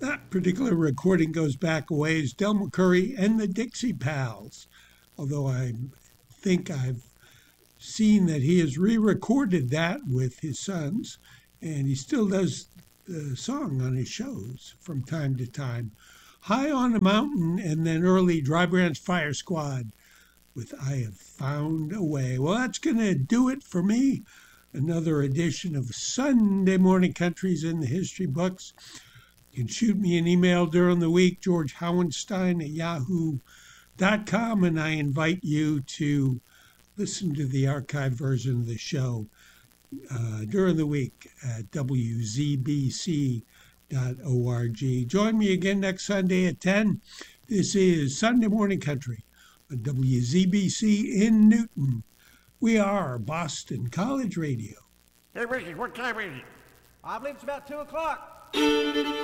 That particular recording goes back a ways. Del McCoury and the Dixie Pals, although I think I've seen that he has re-recorded that with his sons, and he still does the song on his shows from time to time. High on the Mountain, and then early Dry Branch Fire Squad with I Have Found a Way. Well, that's going to do it for me. Another edition of Sunday Morning Countries in the History Books. You can shoot me an email during the week, George Howenstein at yahoo.com, and I invite you to listen to the archived version of the show during the week at wzbc.org. Join me again next Sunday at 10. This is Sunday Morning Country on WZBC in Newton. We are Boston College Radio. Hey, Ricky, what time is it? I believe it's about 2 o'clock.